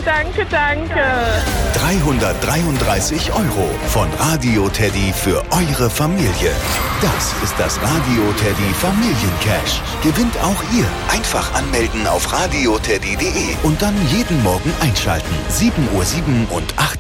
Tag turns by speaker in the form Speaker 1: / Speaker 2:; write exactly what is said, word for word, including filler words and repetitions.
Speaker 1: danke, danke.
Speaker 2: dreihundertdreiunddreißig Euro von Radio Teddy für eure Familie. Das ist das Radio Teddy Familiencash. Gewinnt auch ihr. Einfach anmelden auf radioteddy punkt de und dann jeden Morgen einschalten. sieben Uhr sieben und acht